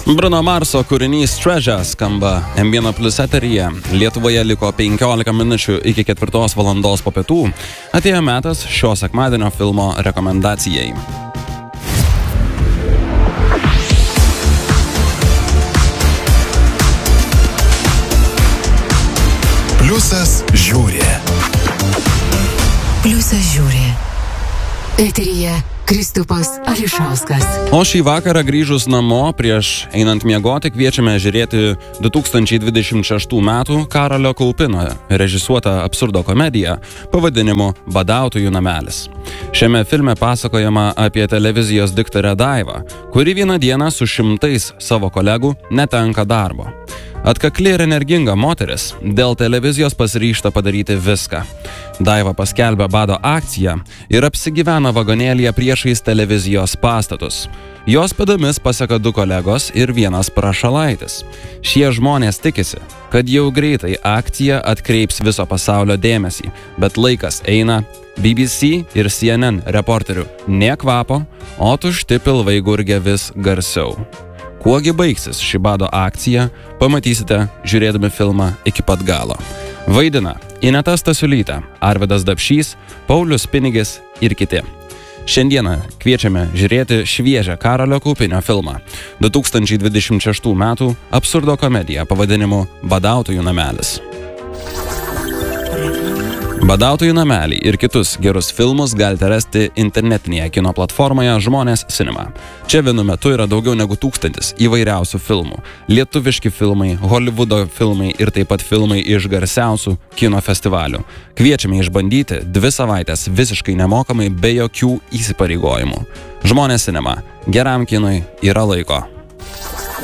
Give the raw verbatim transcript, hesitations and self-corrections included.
Bruno Marso kūrinys Treasure skamba M vienas plius eteryje. Lietuvoje liko penkiolika minučių iki ketvirtos valandos po pietų. Atėjo metas šio sekmadienio filmo rekomendacijai. Pliusas žiūri. Pliusas žiūri. Eteryje Kristupas Ališauskas. O šį vakarą grįžus namo prieš einant miegoti kviečiame žiūrėti du tūkstančiai dvidešimt šeštų metų Karolio Kaupino režisuotą absurdo komediją pavadinimu Badautojų namelis. Šiame filme pasakojama apie televizijos diktorę Daivą, kuri vieną dieną su šimtais savo kolegų netenka darbo. Atkakli ir energinga moteris dėl televizijos pasiryžta padaryti viską. Daiva paskelbė bado akciją ir apsigyvena vagonėlyje priešais televizijos pastatus. Jos pėdomis paseka du kolegos ir vienas prašalaitis. Šie žmonės tikisi, kad jau greitai akcija atkreips viso pasaulio dėmesį, bet laikas eina, B B C ir C N N reporterių nė kvapo, o tušti pilvai gurgia vis garsiau. Kuogi baigsis ši bado akcija, pamatysite žiūrėdami filmą iki pat galo. Vaidina Ineta Stasiulytė, Arvydas Dapšys, Paulius Pinigis ir kiti. Šiandieną kviečiame žiūrėti šviežią Karolio Kaupinio filmą du tūkstančiai dvidešimt šeštų metų absurdo komediją pavadinimu Badautojų namelis. Badautojų namelį ir kitus gerus filmus galite rasti internetinėje kino platformoje Žmonės Cinema. Čia vienu metu yra daugiau negu tūkstantis įvairiausių filmų. Lietuviški filmai, Holivudo filmai ir taip pat filmai iš garsiausių kino festivalių. Kviečiame išbandyti dvi savaitės visiškai nemokamai be jokių įsipareigojimų. Žmonės Cinema. Geram kinui yra laiko.